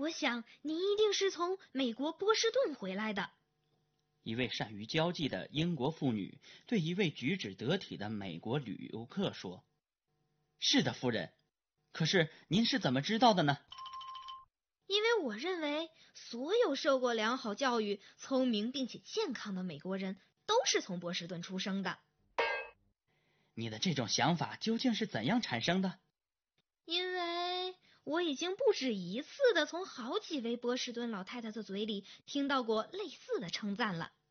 我想你一定是从美国波士顿回来的。 一位善于交际的英国妇女对一位举止得体的美国旅游客说：“是的，夫人。可是您是怎么知道的呢？” 因为我认为所有受过良好教育、聪明并且健康的美国人都是从波士顿出生的。 你的这种想法究竟是怎样产生的？ 因为我已经不止一次的从好几位波士顿老太太的嘴里听到过类似的称赞了。